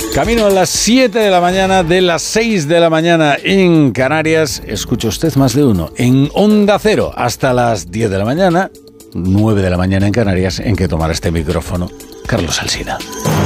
Camino a las 7 de la mañana, de las 6 de la mañana en Canarias. Escucha usted más de uno en Onda Cero hasta las 10 de la mañana, 9 de la mañana en Canarias, en que tomará este micrófono Carlos Alsina.